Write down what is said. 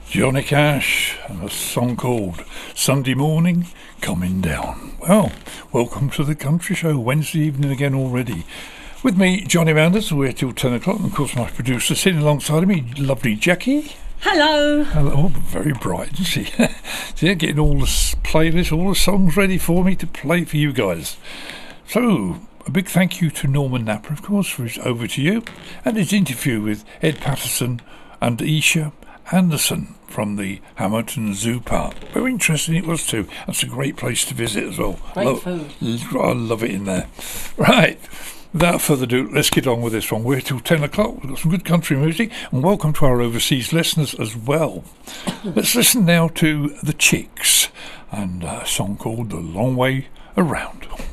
Johnny Cash and a song called Sunday Morning Coming Down. Well, welcome to the Country Show, Wednesday evening again already. With me, Johnny Rounders, we're till 10 o'clock, and of course my producer sitting alongside of me, lovely Jackie. Hello. Hello. Oh, very bright, isn't she? So yeah, getting all the playlists, all the songs ready for me to play for you guys. So, a big thank you to Norman Napper, of course, for his Over to You, and his interview with Ed Patterson and Isha Anderson from the Hamilton Zoo Park. Very interesting it was too. That's a great place to visit as well. Great food. I love it in there. Right, without further ado, let's get on with this one. We're till 10 o'clock. We've got some good country music, and welcome to our overseas listeners as well. Let's listen now to The Chicks and a song called The Long Way Around.